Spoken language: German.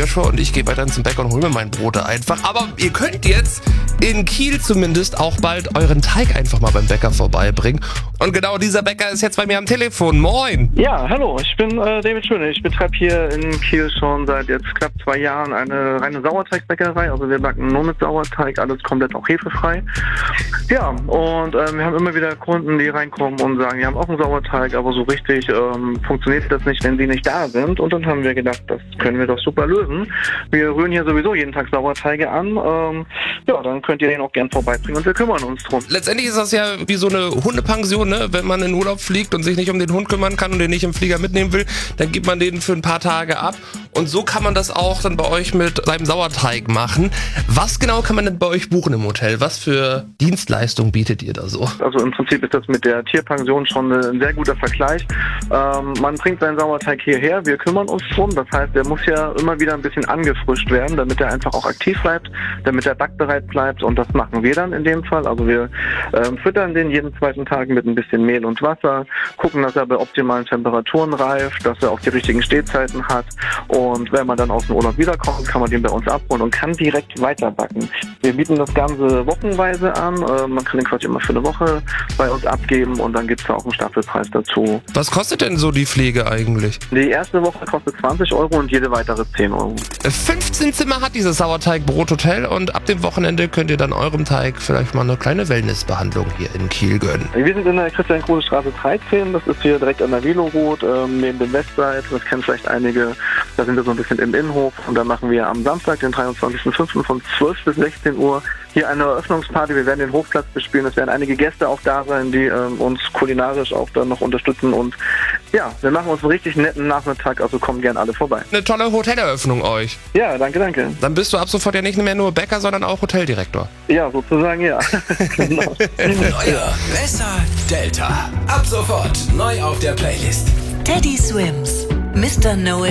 Joshua und ich gehe weiter zum Bäcker und hole mir mein Brot einfach. Aber ihr könnt jetzt in Kiel zumindest auch bald euren Teig einfach mal beim Bäcker vorbeibringen. Und genau dieser Bäcker ist jetzt bei mir am Telefon. Moin! Ja, hallo, ich bin David Schöne. Ich betreibe hier in Kiel schon seit jetzt knapp 2 Jahren eine reine Sauerteigbäckerei. Also wir backen nur mit Sauerteig, alles komplett auch hefefrei. Ja, und wir haben immer wieder Kunden, die reinkommen und sagen, wir haben auch einen Sauerteig, aber so richtig funktioniert das nicht, wenn sie nicht da sind. Und dann haben wir gedacht, das können wir doch super lösen. Wir rühren hier sowieso jeden Tag Sauerteige an. Ja, dann könnt ihr den auch gern vorbeibringen und wir kümmern uns drum. Letztendlich ist das ja wie so eine Hundepension, ne? Wenn man in Urlaub fliegt und sich nicht um den Hund kümmern kann und den nicht im Flieger mitnehmen will, dann gibt man den für ein paar Tage ab. Und so kann man das auch dann bei euch mit seinem Sauerteig machen. Was genau kann man denn bei euch buchen im Hotel? Was für Dienstleistungen bietet ihr da so? Also im Prinzip ist das mit der Tierpension schon ein sehr guter Vergleich. Man bringt seinen Sauerteig hierher, wir kümmern uns drum. Das heißt, der muss ja immer wieder ein bisschen angefrischt werden, damit er einfach auch aktiv bleibt, damit er backbereit bleibt. Und das machen wir dann in dem Fall. Also wir füttern den jeden zweiten Tag mit ein bisschen Mehl und Wasser, gucken, dass er bei optimalen Temperaturen reift, dass er auch die richtigen Stehzeiten hat. Und wenn man dann aus dem Urlaub wiederkommt, kann man den bei uns abholen und kann direkt weiterbacken. Wir bieten das Ganze wochenweise an. Man kann den quasi immer für eine Woche bei uns abgeben und dann gibt es da auch einen Staffelpreis dazu. Was kostet denn so die Pflege eigentlich? Die erste Woche kostet 20 € und jede weitere 10 €. 15 Zimmer hat dieses Sauerteig-Brothotel und ab dem Wochenende könnt ihr dann eurem Teig vielleicht mal eine kleine Wellnessbehandlung hier in Kiel gönnen. Wir sind in der Christian-Kruse-Straße 13, das ist hier direkt an der Velo-Route, neben dem Westseite, das kennen vielleicht einige, da sind wir so ein bisschen im Innenhof und da machen wir am Samstag, den 23.05. von 12 bis 16 Uhr hier eine Eröffnungsparty. Wir werden den Hofplatz bespielen, es werden einige Gäste auch da sein, die uns kulinarisch auch dann noch unterstützen und ja, wir machen uns einen richtig netten Nachmittag, also kommen gern alle vorbei. Eine tolle Hoteleröffnung euch. Ja, danke. Dann bist du ab sofort ja nicht mehr nur Bäcker, sondern auch Hoteldirektor. Ja, sozusagen ja. Genau. Neuer, besser, Delta. Ab sofort neu auf der Playlist. Teddy Swims, Mr. Know It